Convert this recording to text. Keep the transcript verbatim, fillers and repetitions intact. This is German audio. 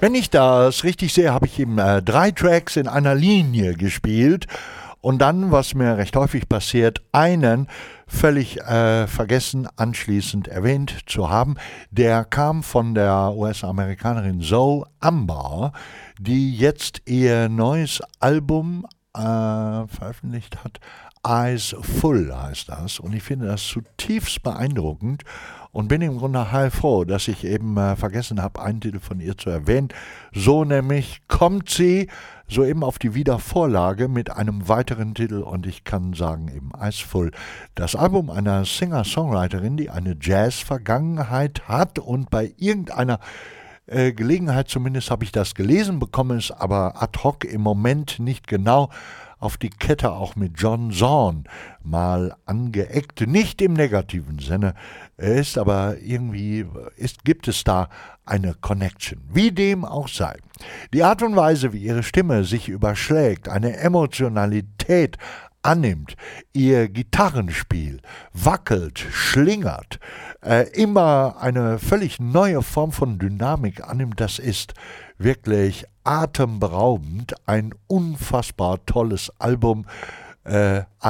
Wenn ich das richtig sehe, habe ich eben äh, drei Tracks in einer Linie gespielt und dann, was mir recht häufig passiert, einen völlig äh, vergessen anschließend erwähnt zu haben. Der kam von der U S-Amerikanerin Zoe Ambar, die jetzt ihr neues Album äh, veröffentlicht hat. Eyes Full heißt das, und ich finde das zutiefst beeindruckend und bin im Grunde heilfroh, dass ich eben äh, vergessen habe, einen Titel von ihr zu erwähnen. So nämlich kommt sie soeben auf die Wiedervorlage mit einem weiteren Titel, und ich kann sagen eben Eyes Full. Das Album einer Singer-Songwriterin, die eine Jazz-Vergangenheit hat und bei irgendeiner äh, Gelegenheit, zumindest habe ich das gelesen, bekommen es aber ad hoc im Moment nicht genau auf die Kette, auch mit John Zorn mal angeeckt. Nicht im negativen Sinne, er ist aber irgendwie, ist, gibt es da eine Connection. Wie dem auch sei. Die Art und Weise, wie ihre Stimme sich überschlägt, eine Emotionalität annimmt, ihr Gitarrenspiel wackelt, schlingert, äh, immer eine völlig neue Form von Dynamik annimmt, das ist wirklich atemberaubend, ein unfassbar tolles Album. Äh,